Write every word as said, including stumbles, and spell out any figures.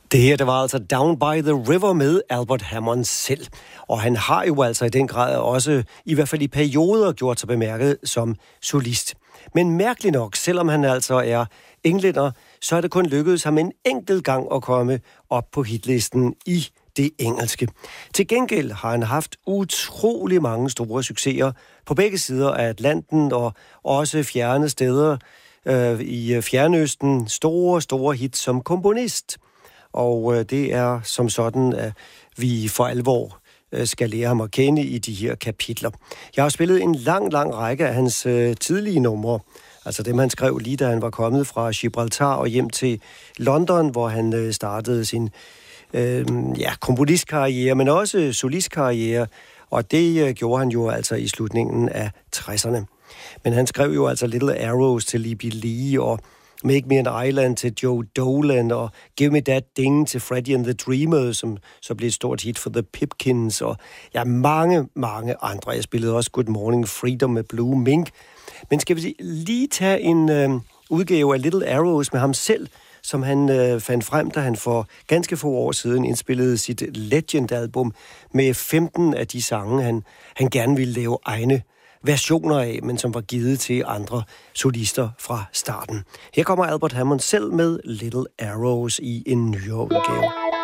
Det her, det var altså Down by the River med Albert Hammond selv. Og han har jo altså i den grad også, i hvert fald i perioder, gjort sig bemærket som solist. Men mærkeligt nok, selvom han altså er englænder, så er det kun lykkedes ham en enkelt gang at komme op på hitlisten i det engelske. Til gengæld har han haft utrolig mange store succeser på begge sider af Atlanten og også fjerne steder øh, i Fjernøsten. Store, store hits som komponist. Og øh, det er som sådan, at vi for alvor øh, skal lære ham at kende i de her kapitler. Jeg har spillet en lang, lang række af hans øh, tidlige numre. Altså dem, han skrev lige da han var kommet fra Gibraltar og hjem til London, hvor han øh, startede sin øh, ja, komponistkarriere, men også solistkarriere. Og det øh, gjorde han jo altså i slutningen af tresserne. Men han skrev jo altså Little Arrows til Libby Lee og Make Me an Island til Joe Dolan og Give Me That Ding til Freddie and the Dreamers, som så blev et stort hit for The Pipkins og ja, mange, mange andre. Jeg spillede også Good Morning Freedom med Blue Mink. Men skal vi lige tage en øh, udgave af Little Arrows med ham selv, som han øh, fandt frem, da han for ganske få år siden indspillede sit Legend-album med femten af de sange, han, han gerne ville lave egne versioner af, men som var givet til andre solister fra starten. Her kommer Albert Hammond selv med Little Arrows i en nyere udgave.